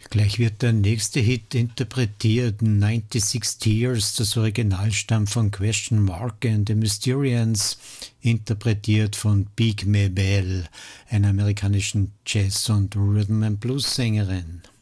Gleich wird der nächste Hit interpretiert, 96 Tears, das Original stammt von Question Mark and the Mysterians, interpretiert von Big Maybelle, einer amerikanischen Jazz- und Rhythm-and-Blues-Sängerin.